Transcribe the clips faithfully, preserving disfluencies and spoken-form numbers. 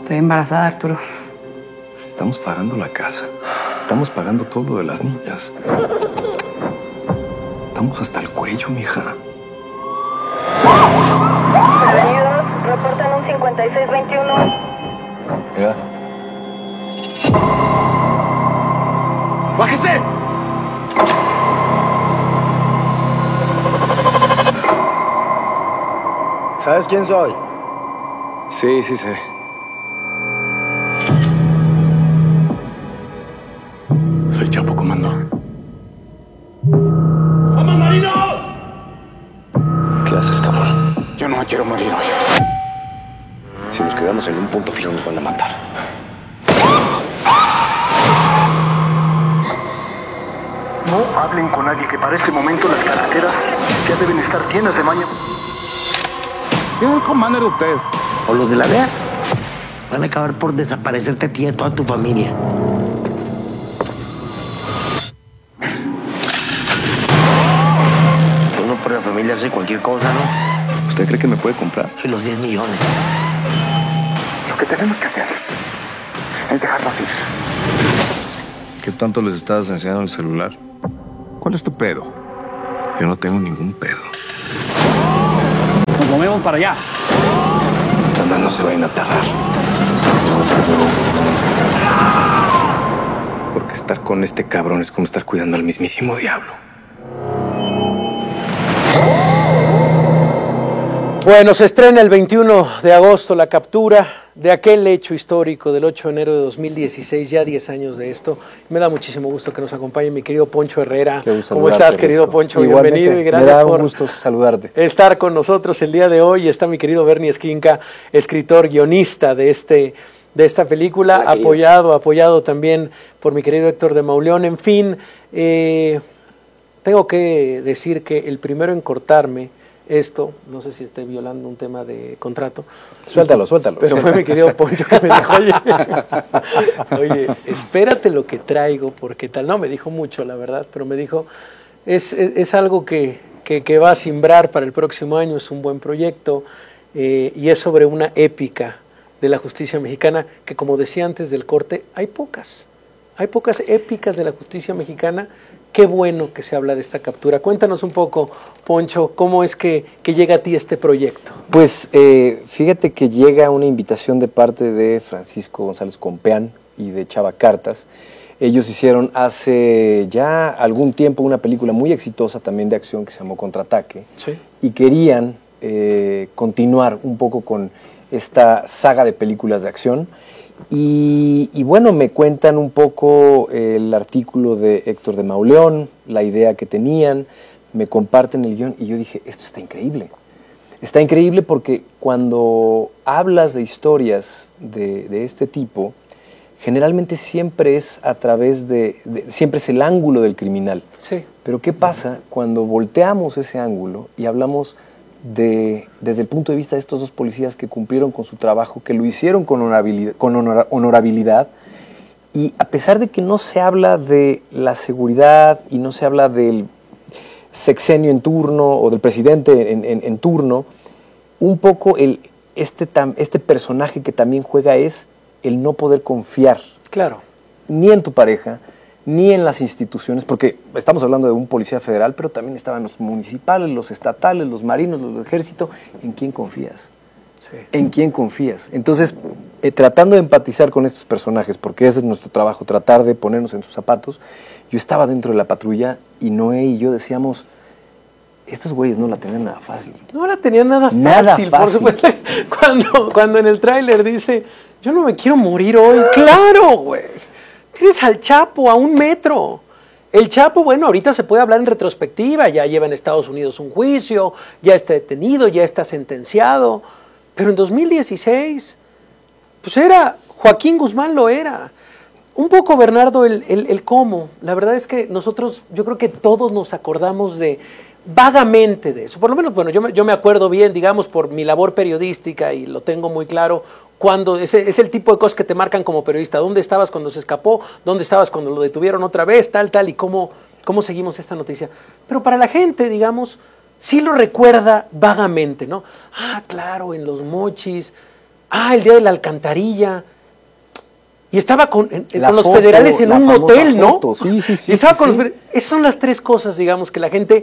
Estoy embarazada, Arturo. Estamos pagando la casa. Estamos pagando todo lo de las niñas. Estamos hasta el cuello, mija. Prevenidos, reportan un cincuenta y seis veintiuno. Mira. ¡Bájese! ¿Sabes quién soy? Sí, sí sé. Soy Chapo, comando. ¡Vamos, marinos! ¿Qué haces, cabrón? Yo no me quiero morir hoy. Si nos quedamos en un punto fijo nos van a matar. No hablen con nadie, que para este momento las carreteras ya deben estar llenas de maña. ¿Quién es el commander de ustedes? O los de la D E A van a acabar por desaparecerte a ti y a toda tu familia. Uno por la familia hace cualquier cosa, ¿no? ¿Usted cree que me puede comprar? Y los diez millones. Lo que tenemos que hacer es dejarlos ir. ¿Qué tanto les estabas enseñando el celular? ¿Cuál es tu pedo? Yo no tengo ningún pedo. Nos movemos para allá. Nada, no se vayan a tardar. Porque estar con este cabrón es como estar cuidando al mismísimo diablo. Bueno, se estrena el veintiuno de agosto La Captura, de aquel hecho histórico del ocho de enero de dos mil dieciséis, ya diez años de esto. Me da muchísimo gusto que nos acompañe mi querido Poncho Herrera. ¿Cómo estás, querido Risco? Poncho? Igualmente, bienvenido y gracias me da un por gusto saludarte. estar con nosotros el día de hoy. Está mi querido Bernie Esquinca, escritor, guionista de este de esta película, Hola, apoyado, apoyado también por mi querido Héctor de Mauleón. En fin, eh, tengo que decir que el primero en cortarme esto, no sé si esté violando un tema de contrato. Suéltalo, suéltalo. Pero fue mi querido Poncho que me dijo, oye, oye, espérate lo que traigo, porque tal, no, me dijo mucho, la verdad, pero me dijo, es, es, es algo que, que, que va a simbrar para el próximo año, es un buen proyecto, eh, y es sobre una épica de la justicia mexicana, que como decía antes del corte, hay pocas, hay pocas épicas de la justicia mexicana. Qué bueno que se habla de esta captura. Cuéntanos un poco, Poncho, ¿cómo es que, que llega a ti este proyecto? Pues eh, fíjate que llega una invitación de parte de Francisco González Compeán y de Chava Cartas. Ellos hicieron hace ya algún tiempo una película muy exitosa también de acción que se llamó Contraataque. Sí. Y querían eh, continuar un poco con esta saga de películas de acción. Y, y bueno, me cuentan un poco el artículo de Héctor de Mauleón, la idea que tenían, me comparten el guión y yo dije, esto está increíble. Está increíble porque cuando hablas de historias de, de este tipo, generalmente siempre es a través de, de, siempre es el ángulo del criminal. Sí. Pero ¿qué pasa cuando volteamos ese ángulo y hablamos de, desde el punto de vista de estos dos policías que cumplieron con su trabajo, que lo hicieron con honorabilidad, con honor, honorabilidad, y a pesar de que no se habla de la seguridad y no se habla del sexenio en turno o del presidente en, en, en turno, un poco el, este, tam, este personaje que también juega es el no poder confiar. Claro. Ni en tu pareja, ni en las instituciones, porque estamos hablando de un policía federal, pero también estaban los municipales, los estatales, los marinos, los del ejército. ¿En quién confías? Sí. ¿En quién confías? Entonces, eh, tratando de empatizar con estos personajes, porque ese es nuestro trabajo, tratar de ponernos en sus zapatos, yo estaba dentro de la patrulla y Noé y yo decíamos, estos güeyes no la tenían nada fácil. No la tenían nada fácil, nada fácil. Por supuesto. Cuando, cuando en el tráiler dice, yo no me quiero morir hoy. ¡Claro, güey! Tienes al Chapo a un metro. El Chapo, bueno, ahorita se puede hablar en retrospectiva, ya lleva en Estados Unidos un juicio, ya está detenido, ya está sentenciado, pero en dos mil dieciséis, pues era, Joaquín Guzmán lo era. Un poco, Bernardo, el, el, el cómo. La verdad es que nosotros, yo creo que todos nos acordamos de, vagamente de eso. Por lo menos, bueno, yo me, yo me acuerdo bien, digamos, por mi labor periodística y lo tengo muy claro, cuando ese es el tipo de cosas que te marcan como periodista. ¿Dónde estabas cuando se escapó? ¿Dónde estabas cuando lo detuvieron otra vez? Tal, tal, y cómo, cómo seguimos esta noticia. Pero para la gente, digamos, sí lo recuerda vagamente, ¿no? Ah, claro, en Los Mochis. Ah, el día de la alcantarilla. Y estaba con, en, La con los foto, federales en la un famosa motel, ¿no? foto. Sí, sí, sí, Y estaba sí, con sí. los federales. Esas son las tres cosas, digamos, que la gente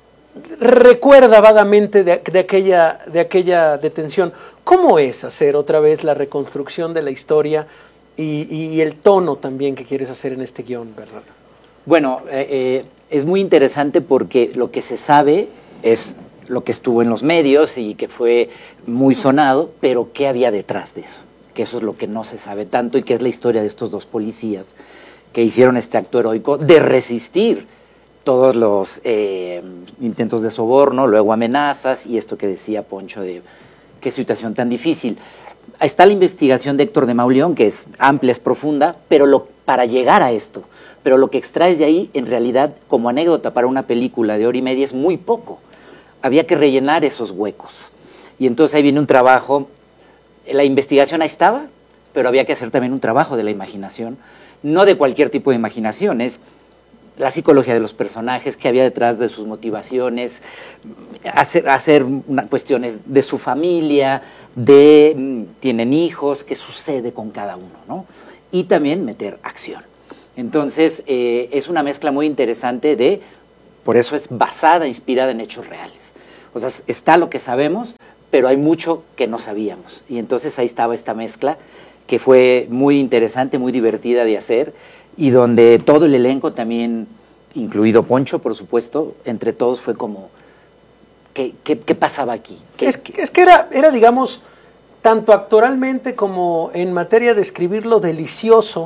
recuerda vagamente de, de, aquella, de aquella detención. ¿Cómo es hacer otra vez la reconstrucción de la historia y, y, y el tono también que quieres hacer en este guión, Bernardo? Bueno, eh, eh, es muy interesante porque lo que se sabe es lo que estuvo en los medios y que fue muy sonado, pero ¿qué había detrás de eso? Que eso es lo que no se sabe tanto y que es la historia de estos dos policías que hicieron este acto heroico de resistir todos los eh, intentos de soborno, luego amenazas y esto que decía Poncho de qué situación tan difícil. Está la investigación de Héctor de Mauleón, que es amplia, es profunda, pero lo, para llegar a esto, pero lo que extraes de ahí, en realidad, como anécdota para una película de hora y media, es muy poco. Había que rellenar esos huecos. Y entonces ahí viene un trabajo, la investigación ahí estaba, pero había que hacer también un trabajo de la imaginación, no de cualquier tipo de imaginación, es la psicología de los personajes, qué había detrás de sus motivaciones, hacer, hacer una, cuestiones de su familia, de mm, tienen hijos, qué sucede con cada uno, ¿no? Y también meter acción. Entonces, eh, es una mezcla muy interesante de, por eso es basada, inspirada en hechos reales. O sea, está lo que sabemos, pero hay mucho que no sabíamos. Y entonces ahí estaba esta mezcla que fue muy interesante, muy divertida de hacer, y donde todo el elenco también, incluido Poncho, por supuesto, entre todos fue como, ¿qué, qué, qué pasaba aquí? ¿Qué, es, qué? es que era, era, digamos, tanto actoralmente como en materia de escribirlo delicioso,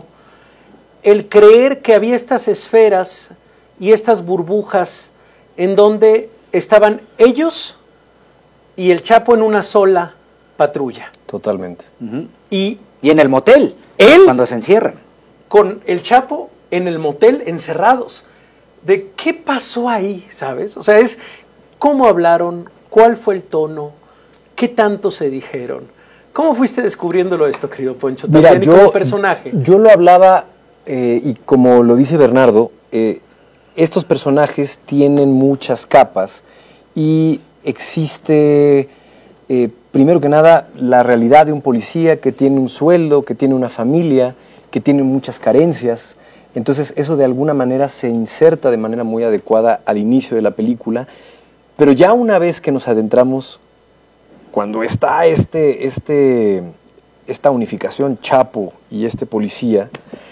el creer que había estas esferas y estas burbujas en donde estaban ellos y el Chapo en una sola patrulla. Totalmente. Uh-huh. Y, y en el motel, él, cuando se encierran. Con el Chapo en el motel encerrados. ¿De qué pasó ahí, sabes? O sea, es cómo hablaron, cuál fue el tono, qué tanto se dijeron. ¿Cómo fuiste descubriéndolo esto, querido Poncho? También Mira, y yo, como personaje. Yo lo hablaba, eh, y como lo dice Bernardo, eh, estos personajes tienen muchas capas y existe, eh, primero que nada, la realidad de un policía que tiene un sueldo, que tiene una familia, que tiene muchas carencias. Entonces eso de alguna manera se inserta de manera muy adecuada al inicio de la película, pero ya una vez que nos adentramos, cuando está este, este, esta unificación Chapo y este policía,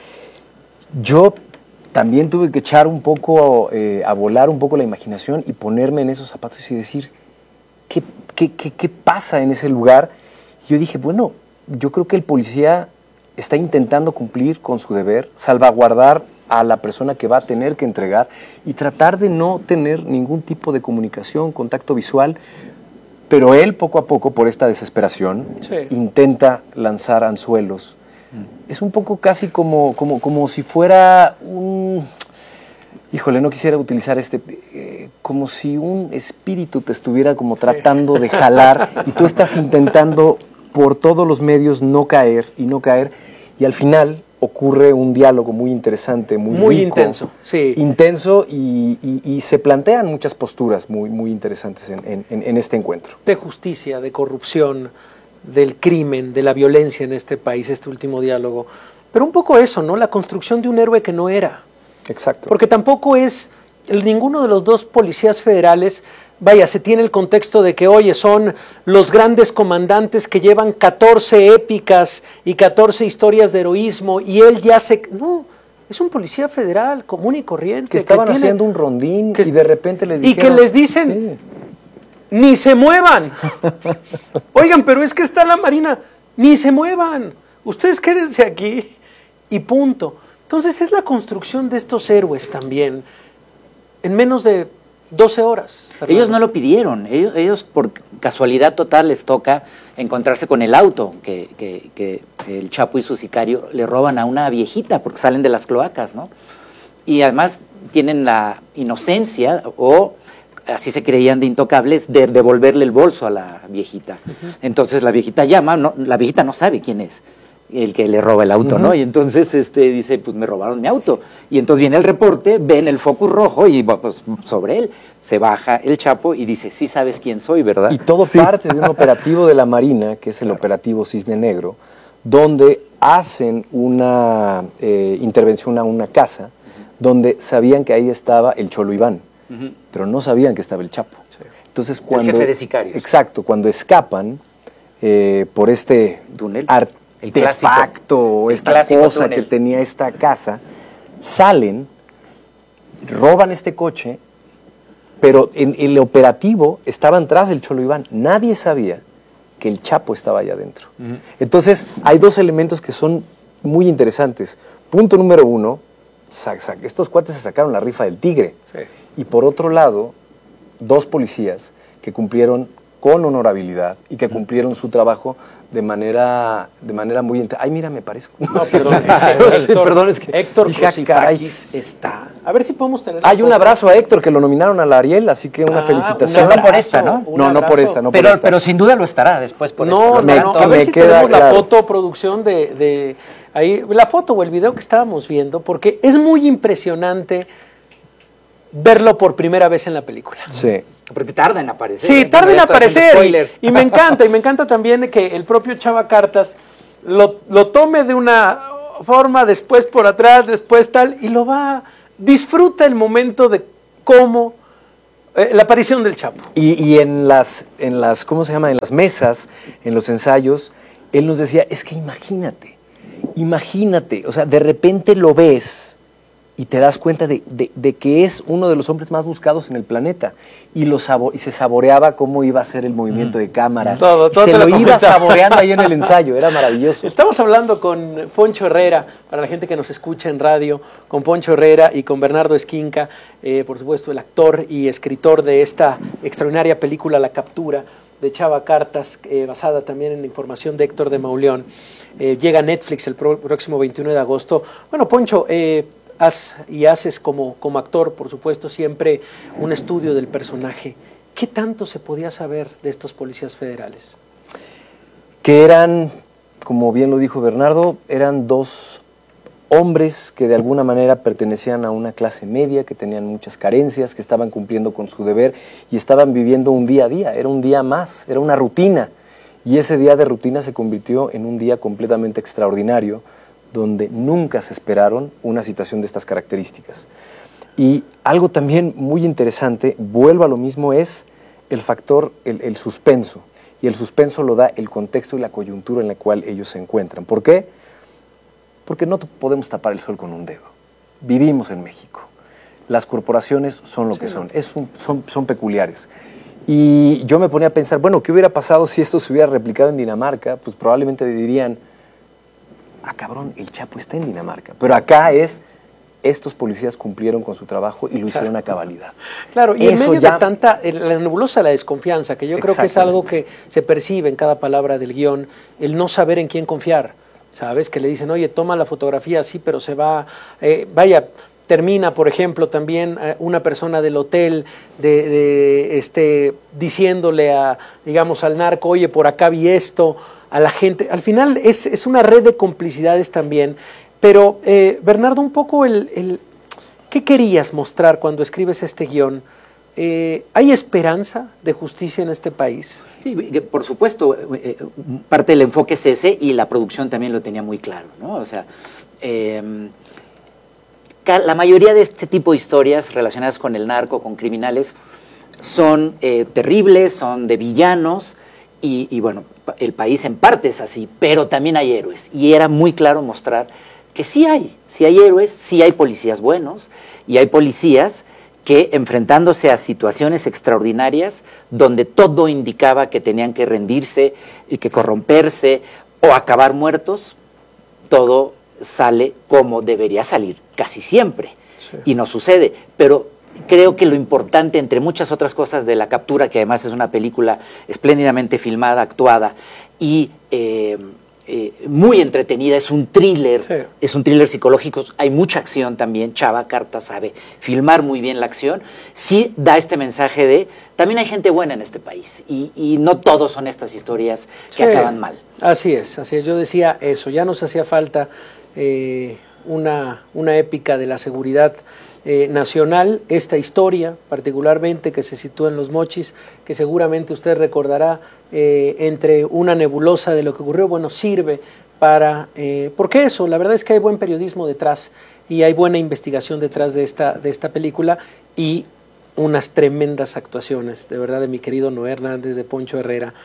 yo también tuve que echar un poco, eh, a volar un poco la imaginación y ponerme en esos zapatos y decir, ¿qué, qué, qué, qué pasa en ese lugar? Y yo dije, bueno, yo creo que el policía está intentando cumplir con su deber, salvaguardar a la persona que va a tener que entregar y tratar de no tener ningún tipo de comunicación, contacto visual, pero él poco a poco, por esta desesperación, sí, intenta lanzar anzuelos. Mm. Es un poco casi como, como, como si fuera un... Híjole, no quisiera utilizar este... Eh, como si un espíritu te estuviera como tratando de jalar y tú estás intentando por todos los medios no caer y no caer, y al final ocurre un diálogo muy interesante, muy, muy rico, intenso, sí. intenso y, y, y se plantean muchas posturas muy, muy interesantes en, en, en este encuentro. De justicia, de corrupción, del crimen, de la violencia en este país, este último diálogo. Pero un poco eso, ¿no? La construcción de un héroe que no era. Exacto. Porque tampoco es, ninguno de los dos policías federales, vaya, se tiene el contexto de que, oye, son los grandes comandantes que llevan catorce épicas y catorce historias de heroísmo y él ya se... No, es un policía federal común y corriente. Que estaban que tiene, haciendo un rondín que, y de repente les dijeron... Y que les dicen, sí, ni se muevan. Oigan, pero es que está la Marina, ni se muevan. Ustedes quédense aquí y punto. Entonces es la construcción de estos héroes también en menos de doce horas. Fernando. Ellos no lo pidieron, ellos, ellos por casualidad total les toca encontrarse con el auto que, que, que el Chapo y su sicario le roban a una viejita porque salen de las cloacas, ¿no? Y además tienen la inocencia, o así se creían de intocables, de devolverle el bolso a la viejita. Uh-huh. Entonces la viejita llama, no, la viejita no sabe quién es. el que le roba el auto, uh-huh. ¿no? Y entonces este, dice, pues me robaron mi auto. Y entonces viene el reporte, ven el focus rojo y pues, sobre él se baja el Chapo y dice, sí sabes quién soy, ¿verdad? Y todo sí. parte de un operativo de la Marina, que es el operativo Cisne Negro, donde hacen una eh, intervención a una casa, uh-huh. donde sabían que ahí estaba el Cholo Iván, uh-huh. pero no sabían que estaba el Chapo. Sí. Entonces cuando... El jefe de sicarios. Exacto, cuando escapan eh, por este túnel, artefacto o esta cosa túnel. que tenía esta casa, salen, roban este coche, pero en el operativo estaban tras el Cholo Iván. Nadie sabía que el Chapo estaba allá adentro. Uh-huh. Entonces, hay dos elementos que son muy interesantes. Punto número uno, sac, sac, estos cuates se sacaron la rifa del tigre. Sí. Y por otro lado, dos policías que cumplieron con honorabilidad y que cumplieron su trabajo de manera de manera muy... Ent- Ay, mira, me parezco. No, perdón, es que, Héctor, perdón, es que Héctor Cosifakis está. A ver si podemos tener... Hay un abrazo a Héctor, que lo nominaron a la Ariel, así que una ah, felicitación. No por esta, ¿no? No, no por esta, no pero, por esta. Pero sin duda lo estará después por no, esta. No, no, a ver me si queda tenemos claro. la foto, producción de, de... ahí, la foto o el video que estábamos viendo, porque es muy impresionante verlo por primera vez en la película. Sí. Porque tarda en aparecer. Sí, tarda en aparecer. Y, y me encanta, y me encanta también que el propio Chava Cartas lo, lo tome de una forma, después por atrás, después tal, y lo va, disfruta el momento de cómo, eh, la aparición del Chapo. Y, y en las, en las, ¿cómo se llama? En las mesas, en los ensayos, él nos decía, es que imagínate, imagínate, o sea, de repente lo ves y te das cuenta de, de, de que es uno de los hombres más buscados en el planeta. Y, lo sabo- y se saboreaba cómo iba a ser el movimiento de cámara. Todo, todo se lo, lo iba saboreando ahí en el ensayo, era maravilloso. Estamos hablando con Poncho Herrera, para la gente que nos escucha en radio, con Poncho Herrera y con Bernardo Esquinca, eh, por supuesto el actor y escritor de esta extraordinaria película La Captura, de Chava Cartas, eh, basada también en la información de Héctor de Mauleón. Eh, llega a Netflix el pro- próximo veintiuno de agosto. Bueno, Poncho, eh, haz y haces como, como actor, por supuesto, siempre un estudio del personaje. ¿Qué tanto se podía saber de estos policías federales? Que eran, como bien lo dijo Bernardo, eran dos hombres que de alguna manera pertenecían a una clase media, que tenían muchas carencias, que estaban cumpliendo con su deber y estaban viviendo un día a día, era un día más, era una rutina. Y ese día de rutina se convirtió en un día completamente extraordinario, donde nunca se esperaron una situación de estas características. Y algo también muy interesante, vuelvo a lo mismo, es el factor, el, el suspenso. Y el suspenso lo da el contexto y la coyuntura en la cual ellos se encuentran. ¿Por qué? Porque no podemos tapar el sol con un dedo. Vivimos en México. Las corporaciones son lo sí, que son, es un, son, son peculiares. Y yo me ponía a pensar, bueno, ¿qué hubiera pasado si esto se hubiera replicado en Dinamarca? Pues probablemente dirían, ah, cabrón, el Chapo está en Dinamarca. Pero acá es, estos policías cumplieron con su trabajo y lo hicieron a cabalidad. Claro, y Eso en medio ya... de tanta, la nebulosa de la desconfianza, que yo creo que es algo que se percibe en cada palabra del guión, el no saber en quién confiar, ¿sabes? Que le dicen, oye, toma la fotografía así, pero se va, eh, vaya... Termina, por ejemplo, también eh, una persona del hotel de, de, este, diciéndole a, digamos, al narco, oye, por acá vi esto, a la gente. Al final es, es una red de complicidades también. Pero, eh, Bernardo, un poco el, el... ¿qué querías mostrar cuando escribes este guión? Eh, ¿Hay esperanza de justicia en este país? Sí, por supuesto, eh, parte del enfoque es ese y la producción también lo tenía muy claro, ¿no? O sea... Eh, la mayoría de este tipo de historias relacionadas con el narco, con criminales, son eh, terribles, son de villanos, y, y bueno, el país en parte es así, pero también hay héroes. Y era muy claro mostrar que sí hay, sí hay héroes, sí hay policías buenos, y hay policías que enfrentándose a situaciones extraordinarias, donde todo indicaba que tenían que rendirse y que corromperse o acabar muertos, todo sale como debería salir, casi siempre, sí. Y no sucede, pero creo que lo importante, entre muchas otras cosas de La Captura, que además es una película espléndidamente filmada, actuada, y eh, eh, muy entretenida, es un thriller, Sí. es un thriller psicológico, hay mucha acción también, Chava Carta sabe filmar muy bien la acción, sí da este mensaje de, también hay gente buena en este país, y, y no todos son estas historias que Sí, acaban mal. Así es, así es. Yo decía eso, ya nos hacía falta eh, una, una épica de la seguridad eh, nacional, esta historia particularmente que se sitúa en Los Mochis, que seguramente usted recordará eh, entre una nebulosa de lo que ocurrió, bueno, sirve para, eh, porque eso, la verdad es que hay buen periodismo detrás y hay buena investigación detrás de esta, de esta película y unas tremendas actuaciones, de verdad, de mi querido Noé Hernández, de Poncho Herrera.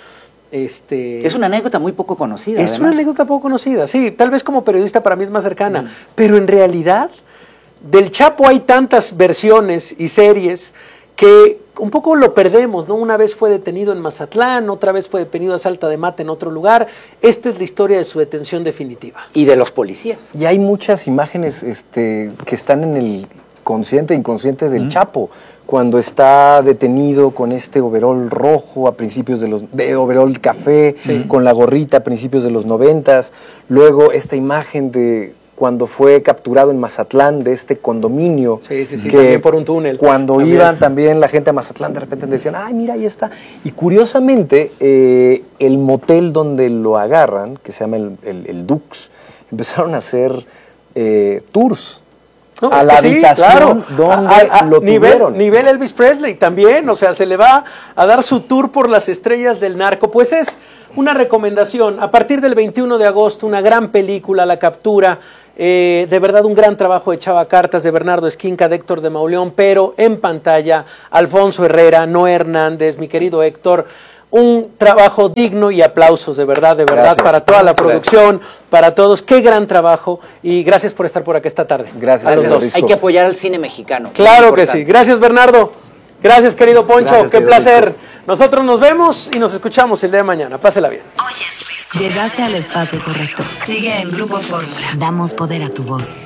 Este, Es una anécdota muy poco conocida. es además. una anécdota poco conocida, sí, tal vez como periodista para mí es más cercana, Mm. pero en realidad del Chapo hay tantas versiones y series que un poco lo perdemos, ¿no? Una vez fue detenido en Mazatlán, otra vez fue detenido a Salta de Mata en otro lugar. Esta es la historia de su detención definitiva. Y de los policías. Y hay muchas imágenes este, que están en el consciente e inconsciente del Chapo. Cuando está detenido con este overol rojo a principios de los... de overol café, con la gorrita a principios de los noventas. Luego esta imagen de cuando fue capturado en Mazatlán, de este condominio. Sí, sí, sí, que también por un túnel. Cuando También. iban también la gente a Mazatlán, de repente decían, ay, mira, ahí está. Y curiosamente, eh, el motel donde lo agarran, que se llama el, el, el Dux, empezaron a hacer eh, tours. No, a es la que sí, habitación claro. donde A- a- a lo nivel, tuvieron. nivel Elvis Presley también, o sea, se le va a dar su tour por las estrellas del narco. Pues es una recomendación, a partir del veintiuno de agosto, una gran película, La Captura, eh, de verdad un gran trabajo de Chava Cartas, de Bernardo Esquinca, de Héctor de Mauleón, pero en pantalla, Alfonso Herrera, Noé Hernández, mi querido Héctor, un trabajo digno y aplausos, de verdad, de verdad, Gracias. para toda la Gracias. producción, para todos, qué gran trabajo y gracias por estar por acá esta tarde. Gracias, A los gracias, dos. Risco. Hay que apoyar al cine mexicano. Claro es que sí. importante. Gracias, Bernardo. Gracias, querido Poncho. Gracias, Qué querido placer. Risco. Nosotros nos vemos y nos escuchamos el día de mañana. Pásela bien. Oyes, Risco. Llegaste al espacio correcto. Sigue en Grupo Fórmula. Damos poder a tu voz.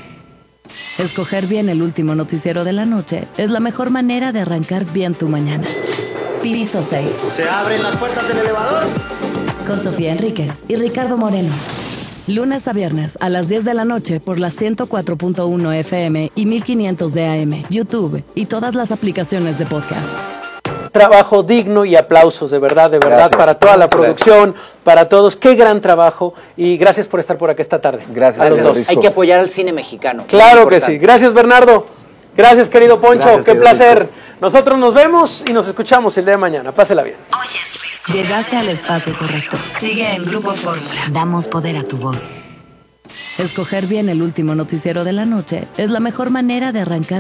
Escoger bien el último noticiero de la noche es la mejor manera de arrancar bien tu mañana. Piso seis. ¿Se abren las puertas del elevador? Con Sofía Enríquez y Ricardo Moreno. Lunes a viernes a las diez de la noche por la ciento cuatro punto uno F M y mil quinientos de A M, YouTube y todas las aplicaciones de podcast. Trabajo digno y aplausos, de verdad, de verdad, Gracias. para toda la Gracias. producción, para todos. Qué gran trabajo y gracias por estar por acá esta tarde. Gracias, A los gracias, dos. Risco. Hay que apoyar al cine mexicano. Claro es que importante. sí. Gracias, Bernardo. Gracias, querido Poncho. Gracias, Qué querido placer. Risco. Nosotros nos vemos y nos escuchamos el día de mañana. Pásela bien. Oyes, Risco. Llegaste al espacio correcto. Sigue en Grupo Fórmula. Damos poder a tu voz. Escoger bien el último noticiero de la noche es la mejor manera de arrancar